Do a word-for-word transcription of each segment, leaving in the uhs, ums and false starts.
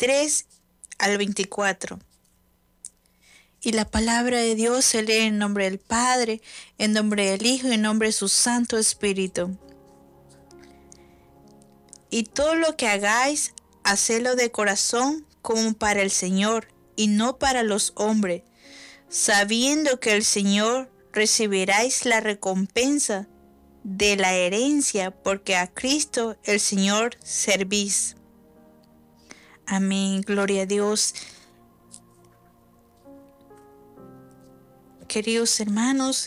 veintitrés al veinticuatro. Y la palabra de Dios se lee en nombre del Padre, en nombre del Hijo y en nombre de su Santo Espíritu. Y todo lo que hagáis, hacedlo de corazón como para el Señor y no para los hombres, sabiendo que el Señor recibiráis la recompensa de la herencia, porque a Cristo el Señor servís. Amén, gloria a Dios. Queridos hermanos,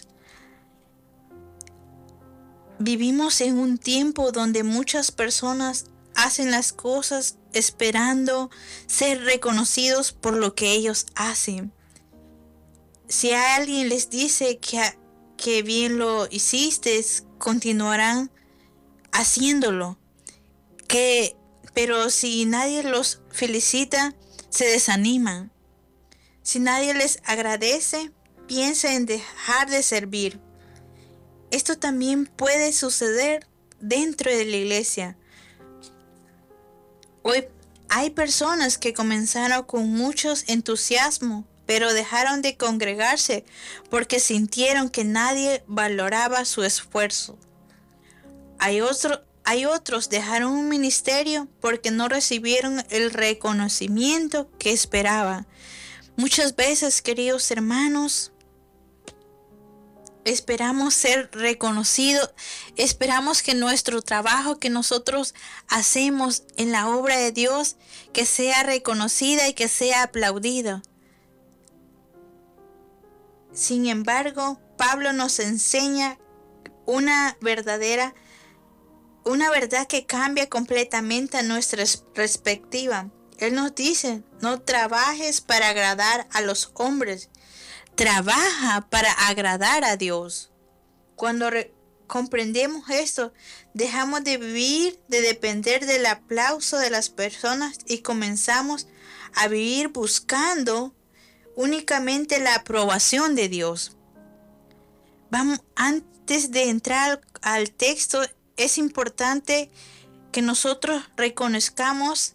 vivimos en un tiempo donde muchas personas hacen las cosas esperando ser reconocidos por lo que ellos hacen. Si alguien les dice que, que bien lo hiciste, continuarán haciéndolo. Que, pero si nadie los felicita, se desaniman. Si nadie les agradece, piensa en dejar de servir. Esto también puede suceder dentro de la iglesia. Hoy hay personas que comenzaron con mucho entusiasmo, pero dejaron de congregarse porque sintieron que nadie valoraba su esfuerzo. Hay, otro, hay otros que dejaron un ministerio porque no recibieron el reconocimiento que esperaban. Muchas veces, queridos hermanos, esperamos ser reconocidos, esperamos que nuestro trabajo que nosotros hacemos en la obra de Dios, que sea reconocida y que sea aplaudido. Sin embargo, Pablo nos enseña una verdadera, una verdad que cambia completamente nuestra perspectiva. Él nos dice, no trabajes para agradar a los hombres, trabaja para agradar a Dios. Cuando comprendemos esto, dejamos de vivir, de depender del aplauso de las personas y comenzamos a vivir buscando únicamente la aprobación de Dios. Vamos, antes de entrar al texto, es importante que nosotros reconozcamos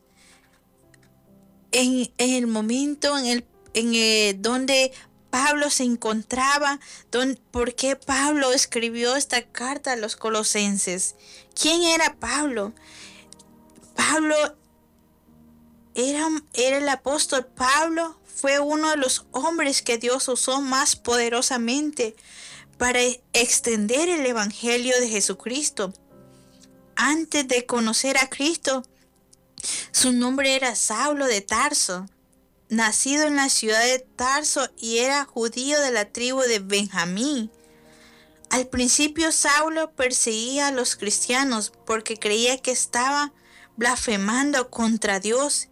en, en el momento en el en el, donde Pablo se encontraba, don, por qué Pablo escribió esta carta a los colosenses. ¿Quién era Pablo? Pablo era, era el apóstol Pablo, fue uno de los hombres que Dios usó más poderosamente para extender el evangelio de Jesucristo. Antes de conocer a Cristo, su nombre era Saulo de Tarso, nacido en la ciudad de Tarso y era judío de la tribu de Benjamín. Al principio Saulo perseguía a los cristianos porque creía que estaba blasfemando contra Dios.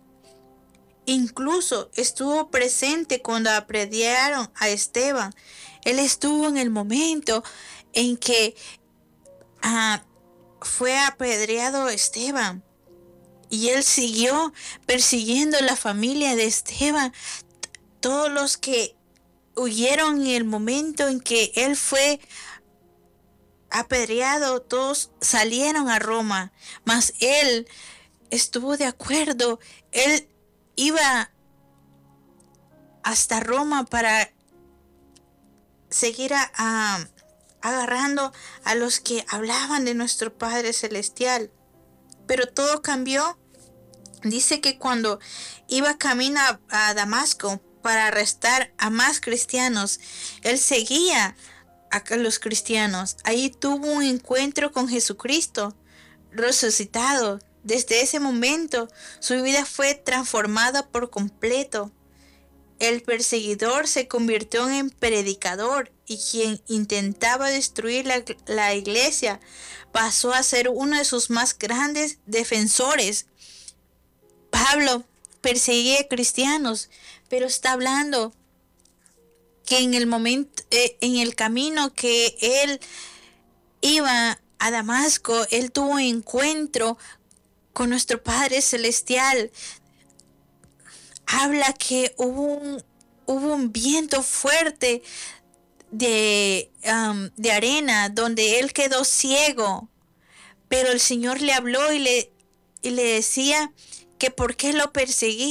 Incluso estuvo presente cuando apedrearon a Esteban. Él estuvo en el momento en que uh, fue apedreado Esteban. Y él siguió persiguiendo a la familia de Esteban. Todos los que huyeron en el momento en que él fue apedreado, todos salieron a Roma. Mas él estuvo de acuerdo. Él iba hasta Roma para seguir a, a, agarrando a los que hablaban de nuestro Padre Celestial. Pero todo cambió. Dice que cuando iba camino a, a Damasco para arrestar a más cristianos, él seguía a los cristianos. Ahí tuvo un encuentro con Jesucristo resucitado. Desde ese momento, su vida fue transformada por completo. El perseguidor se convirtió en predicador y quien intentaba destruir la, la iglesia pasó a ser uno de sus más grandes defensores. Pablo perseguía cristianos, pero está hablando que en el momento, eh, en el camino que él iba a Damasco, él tuvo un encuentro con nuestro Padre Celestial. Habla que hubo un, hubo un viento fuerte de, um, de arena donde él quedó ciego, pero el Señor le habló y le, y le decía que por qué lo perseguía.